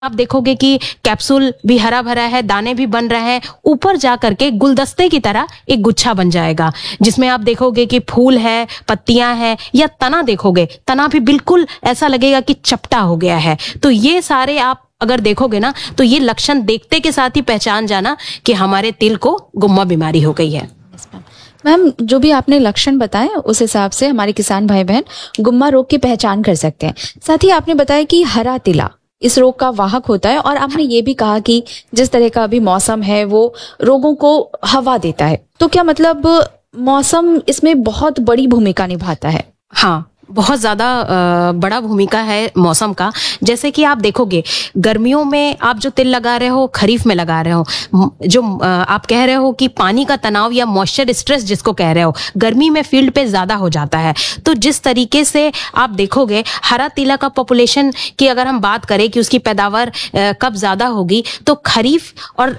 आप देखोगे कि कैप्सूल भी हरा भरा है, दाने भी बन रहे हैं, ऊपर जा करके गुलदस्ते की तरह एक गुच्छा बन जाएगा, जिसमें आप देखोगे कि फूल है, पत्तियां हैं, या तना देखोगे, तना भी बिल्कुल ऐसा लगेगा कि चपटा हो गया है। तो ये सारे आप अगर देखोगे ना, तो ये लक्षण देखते के साथ ही पहचान जाना कि हमारे तिल को गुम्मा बीमारी हो गई है। मैम, जो भी आपने लक्षण बताए उस हिसाब से हमारे किसान भाई बहन गुम्मा रोग की पहचान कर सकते हैं। साथ ही आपने बताया कि हरा तिला इस रोग का वाहक होता है, और आपने ये भी कहा कि जिस तरह का अभी मौसम है वो रोगों को हवा देता है। तो क्या मतलब मौसम इसमें बहुत बड़ी भूमिका निभाता है? हाँ, बहुत ज्यादा बड़ा भूमिका है मौसम का। जैसे कि आप देखोगे, गर्मियों में आप जो तिल लगा रहे हो, खरीफ में लगा रहे हो, जो आप कह रहे हो कि पानी का तनाव या मॉइस्चर स्ट्रेस जिसको कह रहे हो, गर्मी में फील्ड पे ज्यादा हो जाता है। तो जिस तरीके से आप देखोगे, हरा तिला का पॉपुलेशन की अगर हम बात करें कि उसकी पैदावार कब ज्यादा होगी, तो खरीफ और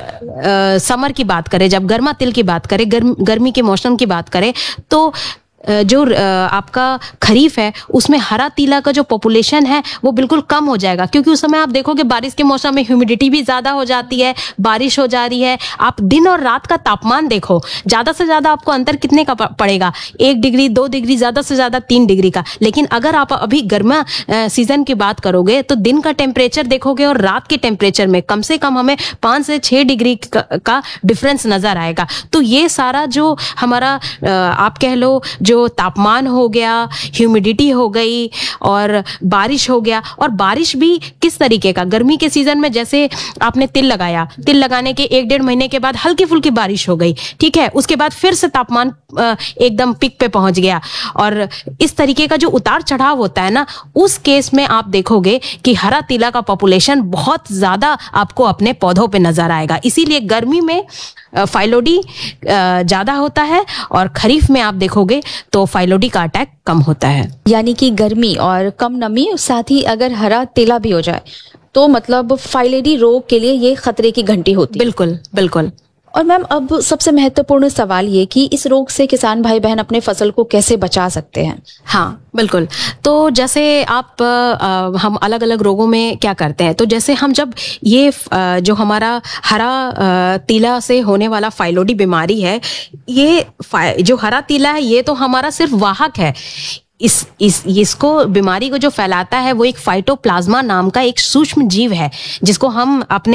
समर की बात करें, जब गर्मा तिल की बात करें, गर्मी के मौसम की बात करें, तो जो आपका खरीफ है उसमें हरा तिला का जो पॉपुलेशन है वो बिल्कुल कम हो जाएगा, क्योंकि उस समय आप देखोगे बारिश के मौसम में ह्यूमिडिटी भी ज्यादा हो जाती है, बारिश हो जा रही है। आप दिन और रात का तापमान देखो, ज्यादा से ज्यादा आपको अंतर कितने का पड़ेगा? 1 डिग्री 2 डिग्री, ज्यादा से ज्यादा 3 डिग्री का। लेकिन अगर आप अभी गर्मा सीजन की बात करोगे तो दिन का टेम्परेचर देखोगे और रात के टेम्परेचर में कम से कम हमें 5 से 6 डिग्री का डिफरेंस नजर आएगा। तो ये सारा जो हमारा आप कह लो जो तापमान हो गया, ह्यूमिडिटी हो गई और बारिश हो गया, और बारिश भी किस तरीके का, गर्मी के सीजन में जैसे आपने तिल लगाया, तिल लगाने के 1-1.5 महीने के बाद हल्की फुल्की बारिश हो गई, ठीक है, उसके बाद फिर से तापमान एकदम पिक पे पहुंच गया, और इस तरीके का जो उतार चढ़ाव होता है ना, उस केस में आप देखोगे कि हरा तिला का पॉपुलेशन बहुत ज्यादा आपको अपने पौधों पे नजर आएगा। इसीलिए गर्मी में फाइलोडी ज्यादा होता है, और खरीफ में आप देखोगे तो फाइलोडी का अटैक कम होता है। यानी कि गर्मी और कम नमी, साथ ही अगर हरा तिला भी हो जाए तो मतलब फाइलेडी रोग के लिए ये खतरे की घंटी होती है। बिल्कुल बिल्कुल। और मैम, अब सबसे महत्वपूर्ण सवाल ये कि इस रोग से किसान भाई बहन अपने फसल को कैसे बचा सकते हैं? हाँ बिल्कुल। तो जैसे आप हम अलग अलग रोगों में क्या करते हैं, तो जैसे हम जब ये जो हमारा हरा तिला से होने वाला फाइलोडी बीमारी है, ये जो हरा तिला है ये तो हमारा सिर्फ वाहक है। इसको बीमारी को जो फैलाता है वो एक फाइटोप्लाज्मा नाम का एक सूक्ष्म जीव है, जिसको हम अपने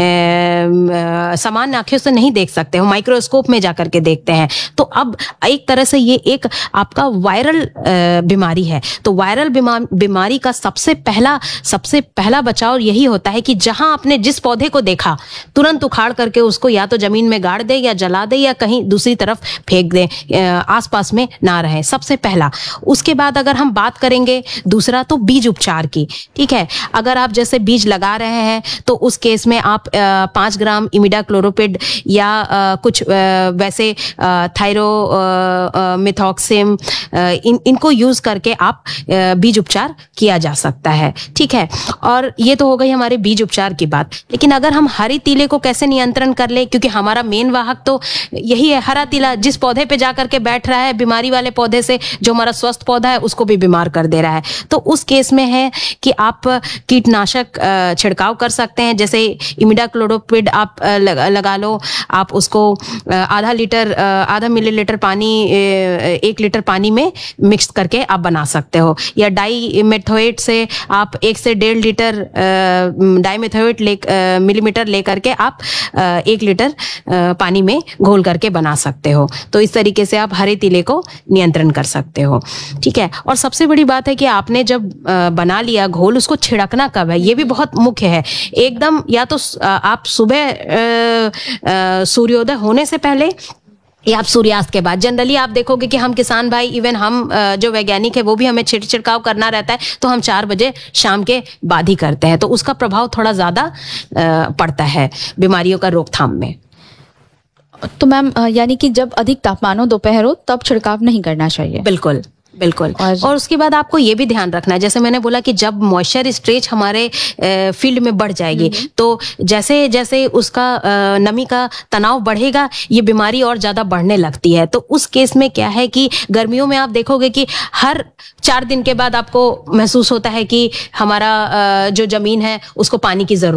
सामान्य आंखों से नहीं देख सकते, हम माइक्रोस्कोप में जाकर के देखते हैं। तो अब एक तरह से ये एक आपका वायरल बीमारी है। तो वायरल बीमारी का सबसे पहला बचाव यही होता है कि जहां आपने जिस पौधे को देखा तुरंत उखाड़ करके उसको या तो जमीन में गाड़ दे, या जला दे, या कहीं दूसरी तरफ फेंक दे, आसपास में ना रहे, सबसे पहला। उसके बाद अगर हम बात करेंगे दूसरा, तो बीज उपचार की, ठीक है। अगर आप जैसे बीज लगा रहे हैं तो उस केस में आप 5 ग्राम इमिडाक्लोरोपिड या कुछ वैसे थायरोमिथॉक्सिम इनको यूज करके आप बीज उपचार किया जा सकता है, ठीक है। और ये तो हो गई हमारे बीज उपचार की बात। लेकिन अगर हम हरी तिले को कैसे नियंत्रण कर ले, क्योंकि हमारा मेन वाहक तो यही है, हरा तिला जिस पौधे पे जाकर के बैठ रहा है, बीमारी वाले पौधे से जो हमारा स्वस्थ पौधा है उसको भी बीमार कर दे रहा है। तो उस केस में है कि आप कीटनाशक छिड़काव कर सकते हैं, जैसे इमिडाक्लोरोपिड आप लगा लो, आप उसको आधा मिलीलीटर पानी 1 लीटर पानी में मिक्स करके आप बना सकते हो, या डाईमेथोएट से आप 1 से 1.5 लीटर डाईमेथोएट मिलीमीटर लेकर के आप 1 लीटर पानी में घोल करके बना सकते हो। तो इस तरीके से आप हरे तिले को नियंत्रण कर सकते हो, ठीक है। और सबसे बड़ी बात है कि आपने जब बना लिया घोल, उसको छिड़कना कब है, ये भी बहुत मुख्य है। एकदम या तो आप सुबह सूर्योदय होने से पहले या आप सूर्यास्त के बाद। जनरली आप देखोगे कि हम किसान भाई, इवन हम जो वैज्ञानिक है वो भी हमें छिड़काव करना रहता है, तो हम 4 बजे शाम के बाद ही करते हैं। तो उसका प्रभाव थोड़ा ज्यादा पड़ता है बीमारियों का रोकथाम में। तो मैम, यानी कि जब अधिक तापमान हो, दोपहर हो, तब छिड़काव नहीं करना चाहिए? बिल्कुल बिल्कुल। और उसके बाद आपको ये भी ध्यान रखना है, जैसे मैंने बोला कि जब मॉइस्चर स्ट्रेच हमारे फील्ड में बढ़ जाएगी, तो जैसे जैसे उसका नमी का तनाव बढ़ेगा, ये बीमारी और ज्यादा बढ़ने लगती है। तो उस केस में क्या है कि गर्मियों में आप देखोगे कि हर 4 दिन के बाद आपको महसूस होता है कि हमारा जो जमीन है उसको पानी की जरूरत